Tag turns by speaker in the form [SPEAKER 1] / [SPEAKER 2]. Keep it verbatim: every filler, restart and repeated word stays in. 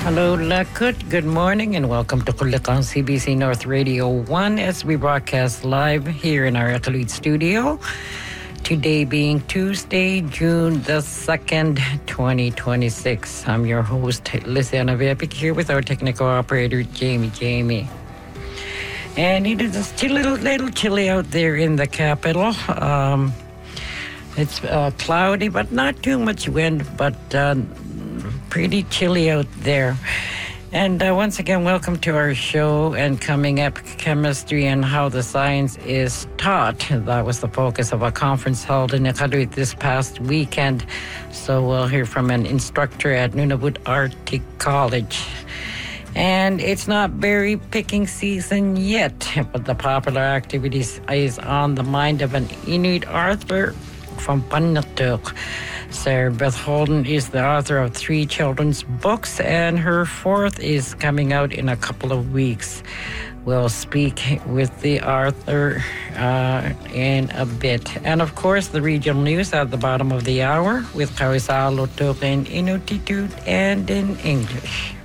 [SPEAKER 1] Hello, Lakut. Good morning and welcome to Kulikan C B C North Radio one as we broadcast live here in our Ekaluit studio. Today being Tuesday, June the second, twenty twenty-six. I'm your host, Lysiana Vepik, here with our technical operator, Jamie Jamie. And it is still a little, little chilly out there in the capital. Um, it's uh, cloudy, but not too much wind, but uh, pretty chilly out there. And uh, once again, welcome to our show. And coming up, chemistry and how the science is taught. That was the focus of a conference held in Iqaluit this past weekend. So we'll hear from an instructor at Nunavut Arctic College. And it's not berry picking season yet, but the popular activities is on the mind of an Inuit author from Pannatuk. Sarah Beth Holden is the author of three children's books, and her fourth is coming out in a couple of weeks. We'll speak with the author uh, in a bit. And of course, the regional news at the bottom of the hour with Kawisalo Tuk in Inuktitut and in English.